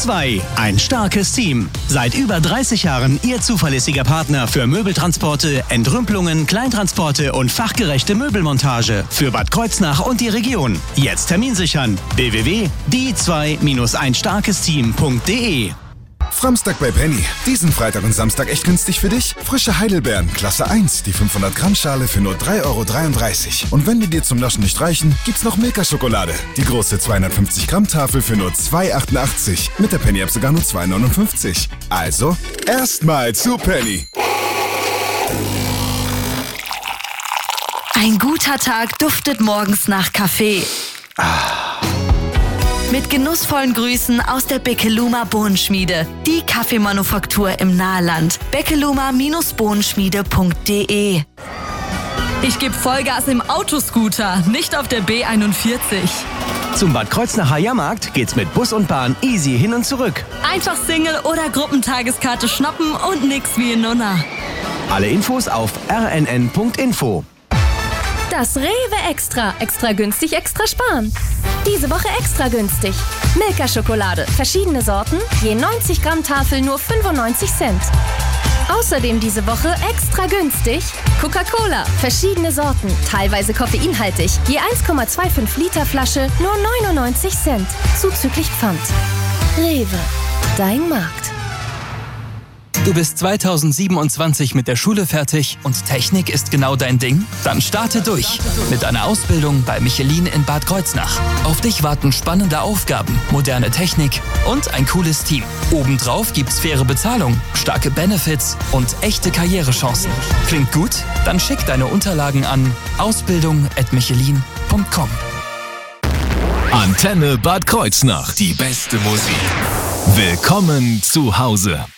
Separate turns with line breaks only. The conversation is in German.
Die2, ein starkes Team. Seit über 30 Jahren Ihr zuverlässiger Partner für Möbeltransporte, Entrümpelungen, Kleintransporte und fachgerechte Möbelmontage für Bad Kreuznach und die Region. Jetzt Termin sichern. www.die2-einstarkesteam.de.
Framstag bei Penny. Diesen Freitag und Samstag echt günstig für dich? Frische Heidelbeeren, Klasse 1, die 500 Gramm Schale für nur 3,33 €. Und wenn die dir zum Naschen nicht reichen, gibt's noch Milka-Schokolade. Die große 250 Gramm Tafel für nur 2,88 €. Mit der Penny-App sogar nur 2,59 €. Also, erstmal zu Penny.
Ein guter Tag duftet morgens nach Kaffee. Mit genussvollen Grüßen aus der Beckeluma Bohnenschmiede. Die Kaffeemanufaktur im Nahland. beckeluma-bohnenschmiede.de.
Ich gebe Vollgas im Autoscooter, nicht auf der B41.
Zum Bad Kreuznacher Jahrmarkt geht's mit Bus und Bahn easy hin und zurück.
Einfach Single- oder Gruppentageskarte schnappen und nix wie in Nunna.
Alle Infos auf rnn.info.
Das Rewe Extra. Extra günstig, extra sparen. Diese Woche extra günstig. Milka-Schokolade. Verschiedene Sorten. Je 90 Gramm Tafel nur 95 Cent. Außerdem diese Woche extra günstig. Coca-Cola. Verschiedene Sorten. Teilweise koffeinhaltig. Je 1,25 Liter Flasche nur 99 Cent. Zuzüglich Pfand. Rewe. Dein Markt.
Du bist 2027 mit der Schule fertig und Technik ist genau dein Ding? Dann starte durch mit einer Ausbildung bei Michelin in Bad Kreuznach. Auf dich warten spannende Aufgaben, moderne Technik und ein cooles Team. Obendrauf gibt's faire Bezahlung, starke Benefits und echte Karrierechancen. Klingt gut? Dann schick deine Unterlagen an ausbildung@michelin.com.
Antenne Bad Kreuznach. Die beste Musik. Willkommen zu Hause.